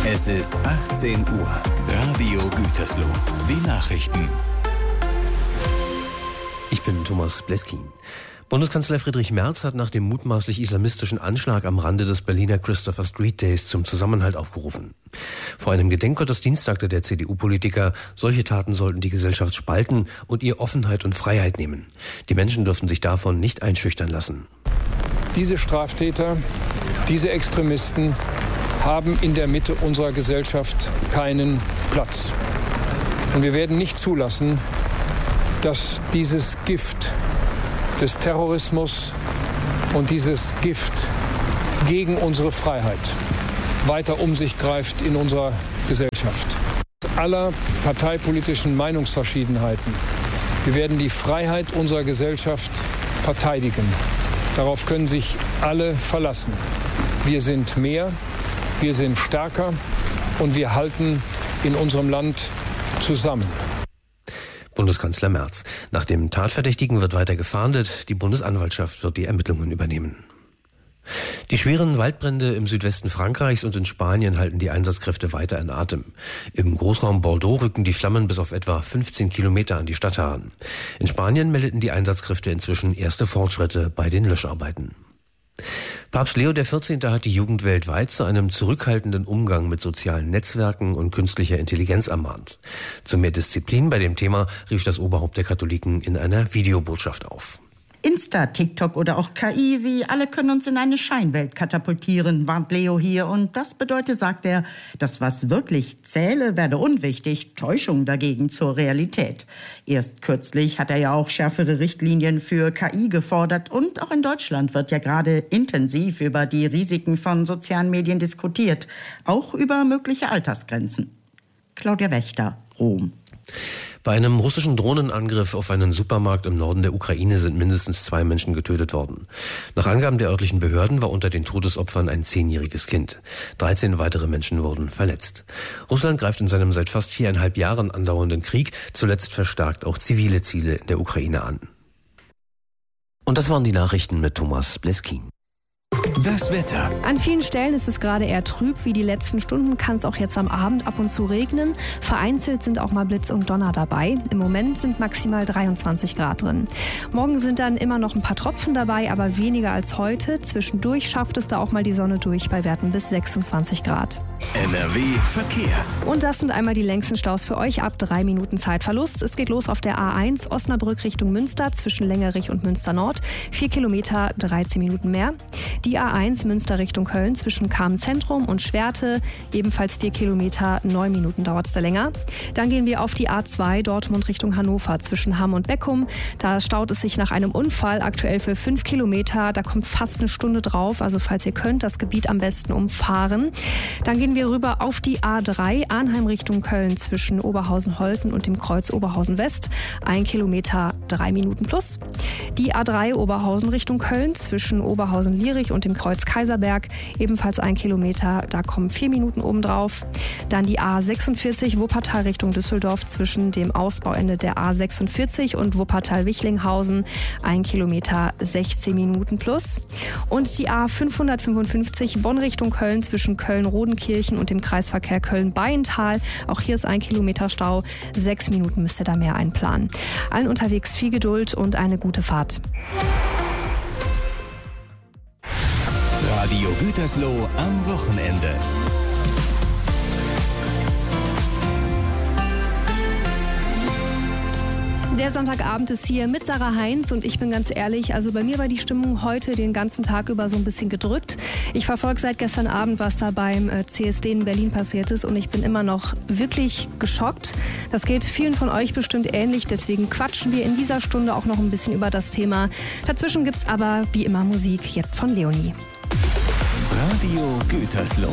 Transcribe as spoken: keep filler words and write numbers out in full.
Es ist achtzehn Uhr. Radio Gütersloh. Die Nachrichten. Ich bin Thomas Bleskin. Bundeskanzler Friedrich Merz hat nach dem mutmaßlich islamistischen Anschlag am Rande des Berliner Christopher Street Days zum Zusammenhalt aufgerufen. Vor einem Gedenkgottesdienst sagte der C D U-Politiker, solche Taten sollten die Gesellschaft spalten und ihr Offenheit und Freiheit nehmen. Die Menschen dürften sich davon nicht einschüchtern lassen. Diese Straftäter, diese Extremisten haben in der Mitte unserer Gesellschaft keinen Platz. Und wir werden nicht zulassen, dass dieses Gift des Terrorismus und dieses Gift gegen unsere Freiheit weiter um sich greift in unserer Gesellschaft. Aller parteipolitischen Meinungsverschiedenheiten. Wir werden die Freiheit unserer Gesellschaft verteidigen. Darauf können sich alle verlassen. Wir sind mehr, wir sind stärker und wir halten in unserem Land zusammen. Bundeskanzler Merz. Nach dem Tatverdächtigen wird weiter gefahndet. Die Bundesanwaltschaft wird die Ermittlungen übernehmen. Die schweren Waldbrände im Südwesten Frankreichs und in Spanien halten die Einsatzkräfte weiter in Atem. Im Großraum Bordeaux rücken die Flammen bis auf etwa fünfzehn Kilometer an die Stadt heran. In Spanien meldeten die Einsatzkräfte inzwischen erste Fortschritte bei den Löscharbeiten. Papst Leo der vierzehnte hat die Jugend weltweit zu einem zurückhaltenden Umgang mit sozialen Netzwerken und künstlicher Intelligenz ermahnt. Zu mehr Disziplin bei dem Thema rief das Oberhaupt der Katholiken in einer Videobotschaft auf. Insta, TikTok oder auch K I, sie alle können uns in eine Scheinwelt katapultieren, warnt Leo hier. Und das bedeutet, sagt er, das, was wirklich zähle, werde unwichtig, Täuschung dagegen zur Realität. Erst kürzlich hat er ja auch schärfere Richtlinien für K I gefordert. Und auch in Deutschland wird ja gerade intensiv über die Risiken von sozialen Medien diskutiert, auch über mögliche Altersgrenzen. Claudia Wächter, Rom. Bei einem russischen Drohnenangriff auf einen Supermarkt im Norden der Ukraine sind mindestens zwei Menschen getötet worden. Nach Angaben der örtlichen Behörden war unter den Todesopfern ein zehnjähriges Kind. dreizehn weitere Menschen wurden verletzt. Russland greift in seinem seit fast viereinhalb Jahren andauernden Krieg zuletzt verstärkt auch zivile Ziele in der Ukraine an. Und das waren die Nachrichten mit Thomas Bleskin. Das Wetter. An vielen Stellen ist es gerade eher trüb. Wie die letzten Stunden kann es auch jetzt am Abend ab und zu regnen. Vereinzelt sind auch mal Blitz und Donner dabei. Im Moment sind maximal dreiundzwanzig Grad drin. Morgen sind dann immer noch ein paar Tropfen dabei, aber weniger als heute. Zwischendurch schafft es da auch mal die Sonne durch bei Werten bis sechsundzwanzig Grad. N R W Verkehr. Und das sind einmal die längsten Staus für euch ab drei Minuten Zeitverlust. Es geht los auf der A eins Osnabrück Richtung Münster zwischen Längerich und Münster Nord. Vier Kilometer, dreizehn Minuten mehr. Die A eins Münster Richtung Köln zwischen Kamen-Zentrum und Schwerte, ebenfalls vier Kilometer, neun Minuten dauert es da länger. Dann gehen wir auf die A zwei Dortmund Richtung Hannover zwischen Hamm und Beckum. Da staut es sich nach einem Unfall aktuell für fünf Kilometer. Da kommt fast eine Stunde drauf, also falls ihr könnt, das Gebiet am besten umfahren. Dann gehen wir rüber auf die A drei Arnheim Richtung Köln zwischen Oberhausen-Holten und dem Kreuz Oberhausen-West. Ein Kilometer, drei Minuten plus. Die A drei Oberhausen Richtung Köln zwischen Oberhausen-Lierich und dem Kreuz Kaiserberg, ebenfalls ein Kilometer, da kommen vier Minuten obendrauf. Dann die A sechsundvierzig Wuppertal Richtung Düsseldorf zwischen dem Ausbauende der A sechsundvierzig und Wuppertal-Wichlinghausen, ein Kilometer, sechzehn Minuten plus. Und die A fünfhundertfünfundfünfzig Bonn Richtung Köln zwischen Köln-Rodenkirchen und dem Kreisverkehr Köln-Bayental, auch hier ist ein Kilometer Stau, sechs Minuten müsst ihr da mehr einplanen. Allen unterwegs viel Geduld und eine gute Fahrt. Radio Gütersloh am Wochenende. Der Sonntagabend ist hier mit Sarah Heinz und ich bin ganz ehrlich, also bei mir war die Stimmung heute den ganzen Tag über so ein bisschen gedrückt. Ich verfolge seit gestern Abend, was da beim C S D in Berlin passiert ist und ich bin immer noch wirklich geschockt. Das geht vielen von euch bestimmt ähnlich, deswegen quatschen wir in dieser Stunde auch noch ein bisschen über das Thema. Dazwischen gibt's aber wie immer Musik, jetzt von Leonie. Radio Gütersloh.